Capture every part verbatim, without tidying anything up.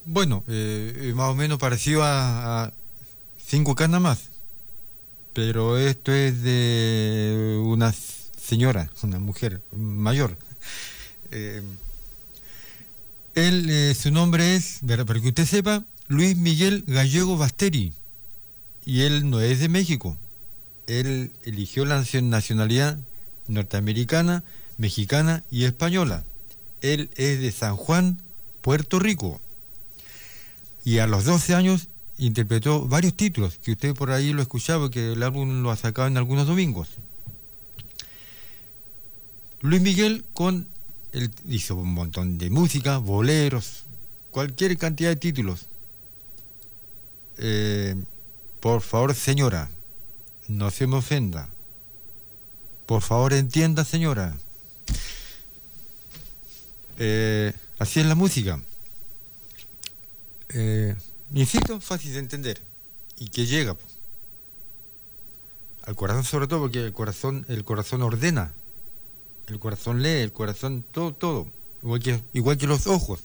Bueno, eh, más o menos parecido a, a Cinco canas más, pero esto es de una señora, una mujer mayor. Eh, él, eh, su nombre es, para que usted sepa, Luis Miguel Gallego Basteri, y él no es de México. Él eligió la nacionalidad norteamericana, mexicana y española. Él es de San Juan, Puerto Rico. Y a los doce años interpretó varios títulos, que usted por ahí lo escuchaba, que el álbum lo ha sacado en algunos domingos. Luis Miguel con él hizo un montón de música, boleros, cualquier cantidad de títulos. Eh, por favor, señora, no se me ofenda. Por favor, entienda, señora. Eh, así es la música. Eh, insisto, fácil de entender y que llega al corazón, sobre todo porque el corazón, el corazón ordena, el corazón lee, el corazón todo, todo, igual que, igual que los ojos.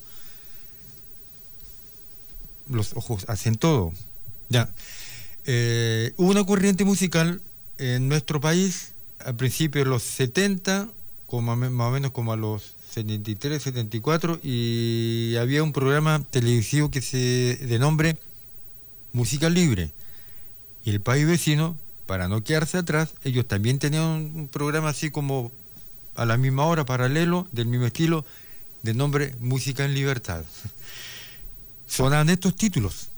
Los ojos hacen todo. Ya. Eh, hubo una corriente musical en nuestro país a principios de los setenta, como a, más o menos como a los setenta y tres, setenta y cuatro, y había un programa televisivo que se de nombre Música Libre. Y el país vecino, para no quedarse atrás, ellos también tenían un, un programa así como a la misma hora, paralelo, del mismo estilo, de nombre Música en Libertad. Sonaban estos títulos.